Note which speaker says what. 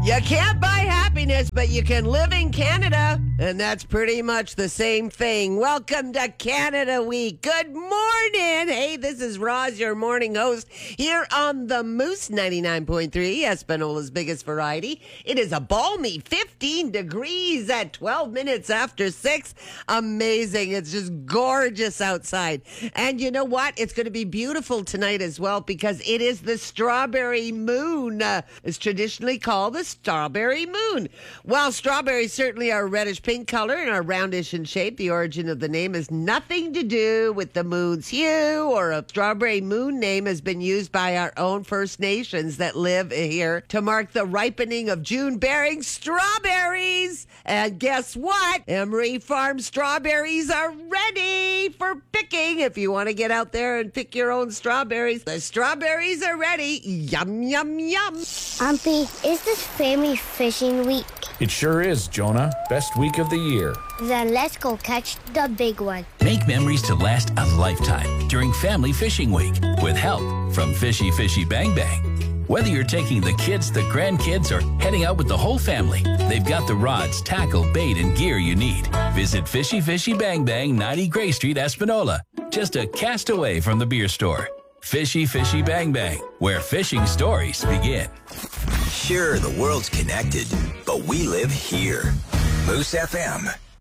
Speaker 1: You can't buy happiness, but you can live in Canada. And that's pretty much the same thing. Welcome to Canada Week. Good morning. Hey, this is Roz, your morning host, here on the Moose 99.3, Espanoola's biggest variety. It is a balmy 15 degrees at 12 minutes after 6. Amazing. It's just gorgeous outside. And you know what? It's going to be beautiful tonight as well because it is the strawberry moon. It's traditionally called the strawberry moon. While strawberries certainly are a reddish pink color and are roundish in shape, the origin of the name has nothing to do with the moon's hue, or a strawberry moon name has been used by our own First Nations that live here to mark the ripening of June-bearing strawberries. And guess what? Emery Farm strawberries are ready for picking. If you want to get out there and pick your own strawberries, the strawberries are ready. Yum, yum, yum.
Speaker 2: Auntie, is this family fishing week?
Speaker 3: It sure is, Jonah. Best week of the year.
Speaker 2: Then let's go catch the big one.
Speaker 4: Make memories to last a lifetime during Family Fishing Week with help from Fishy Fishy Bang Bang. Whether you're taking the kids, the grandkids, or heading out with the whole family, they've got the rods, tackle, bait, and gear you need. Visit Fishy Fishy Bang Bang, 90 Gray Street, Espanola. Just a cast away from the beer store. Fishy Fishy Bang Bang, where fishing stories begin.
Speaker 5: Sure, the world's connected, but we live here. Moose FM.